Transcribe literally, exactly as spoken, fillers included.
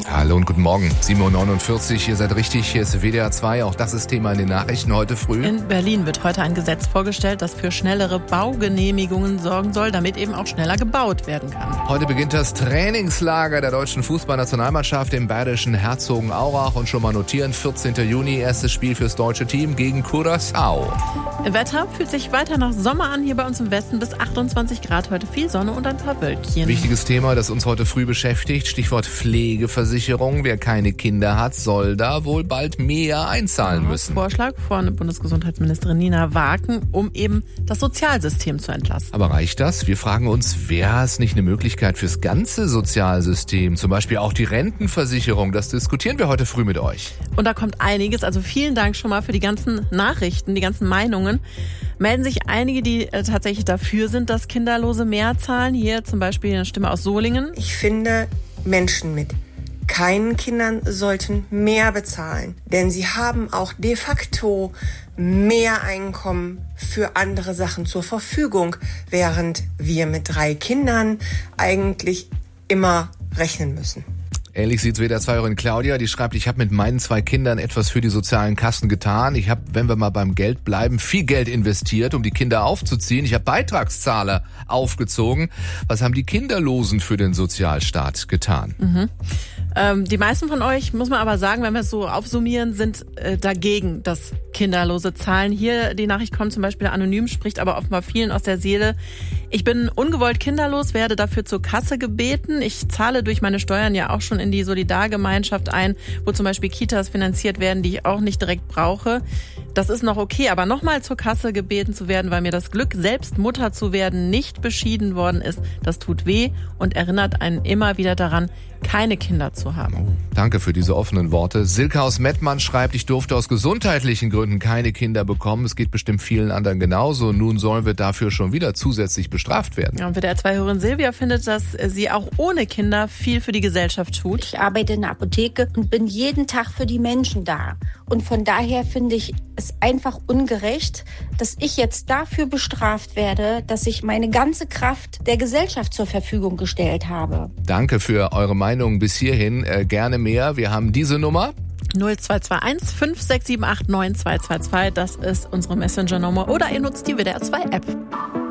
Hallo und guten Morgen. sieben Uhr neunundvierzig, ihr seid richtig, hier ist W D R zwei. Auch das ist Thema in den Nachrichten heute früh. In Berlin wird heute ein Gesetz vorgestellt, das für schnellere Baugenehmigungen sorgen soll, damit eben auch schneller gebaut werden kann. Heute beginnt das Trainingslager der deutschen Fußballnationalmannschaft im bayerischen Herzogenaurach. Und schon mal notieren, vierzehnten Juni, erstes Spiel fürs deutsche Team gegen Curaçao. Wetter fühlt sich weiter nach Sommer an, hier bei uns im Westen bis achtundzwanzig Grad, heute viel Sonne und ein paar Wölkchen. Wichtiges Thema, das uns heute früh beschäftigt, Stichwort Pflegeversicherung. Wer keine Kinder hat, soll da wohl bald mehr einzahlen müssen. Vorschlag von Bundesgesundheitsministerin Nina Waken, um eben das Sozialsystem zu entlasten. Aber reicht das? Wir fragen uns, wäre es nicht eine Möglichkeit fürs ganze Sozialsystem, zum Beispiel auch die Rentenversicherung? Das diskutieren wir heute früh mit euch. Und da kommt einiges, also vielen Dank schon mal für die ganzen Nachrichten, die ganzen Meinungen. Melden sich einige, die äh, tatsächlich dafür sind, dass Kinderlose mehr zahlen. Hier zum Beispiel eine Stimme aus Solingen. Ich finde, Menschen mit keinen Kindern sollten mehr bezahlen, denn sie haben auch de facto mehr Einkommen für andere Sachen zur Verfügung, während wir mit drei Kindern eigentlich immer rechnen müssen. Ähnlich sieht's W D R zwei-Hörerin Claudia, die schreibt, ich habe mit meinen zwei Kindern etwas für die sozialen Kassen getan. Ich habe, wenn wir mal beim Geld bleiben, viel Geld investiert, um die Kinder aufzuziehen. Ich habe Beitragszahler aufgezogen. Was haben die Kinderlosen für den Sozialstaat getan? Mhm. Ähm, die meisten von euch, muss man aber sagen, wenn wir es so aufsummieren, sind äh, dagegen, dass Kinderlose zahlen. Hier die Nachricht kommt zum Beispiel anonym, spricht aber offenbar vielen aus der Seele. Ich bin ungewollt kinderlos, werde dafür zur Kasse gebeten. Ich zahle durch meine Steuern ja auch schon in die Solidargemeinschaft ein, wo zum Beispiel Kitas finanziert werden, die ich auch nicht direkt brauche. Das ist noch okay, aber nochmal zur Kasse gebeten zu werden, weil mir das Glück, selbst Mutter zu werden, nicht beschieden worden ist, das tut weh und erinnert einen immer wieder daran, keine Kinder zu haben. Oh, danke für diese offenen Worte. Silke aus Mettmann schreibt, ich durfte aus gesundheitlichen Gründen keine Kinder bekommen. Es geht bestimmt vielen anderen genauso. Nun sollen wir dafür schon wieder zusätzlich bestraft werden. Ja, und W D R zwei-Hörerin Silvia findet, dass sie auch ohne Kinder viel für die Gesellschaft tut. Ich arbeite in der Apotheke und bin jeden Tag für die Menschen da. Und von daher finde ich es einfach ungerecht, dass ich jetzt dafür bestraft werde, dass ich meine ganze Kraft der Gesellschaft zur Verfügung gestellt habe. Danke für eure Meinung bis hierhin. Äh, gerne mehr. Wir haben diese Nummer. null zwei zwei eins fünf sechs sieben acht neun zwei zwei zwei. Das ist unsere Messenger-Nummer. Oder ihr nutzt die W D R zwei App.